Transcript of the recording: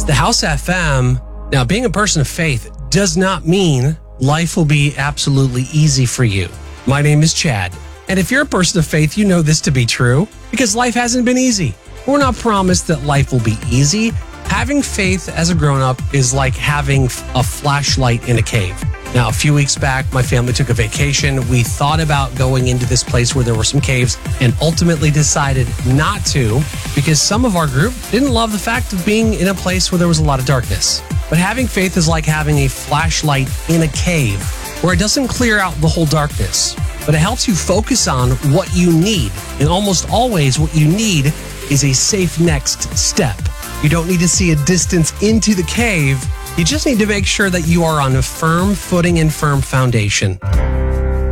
It's the House FM. Now, being a person of faith does not mean life will be absolutely easy for you. My name is Chad, and if you're a person of faith, you know this to be true because life hasn't been easy. We're not promised that life will be easy. Having faith as a grown-up is like having a flashlight in a cave. Now, a few weeks back, my family took a vacation. We thought about going into this place where there were some caves and ultimately decided not to because some of our group didn't love the fact of being in a place where there was a lot of darkness. But having faith is like having a flashlight in a cave where it doesn't clear out the whole darkness, but it helps you focus on what you need. And almost always what you need is a safe next step. You don't need to see a distance into the cave. You just need to make sure that you are on a firm footing and firm foundation.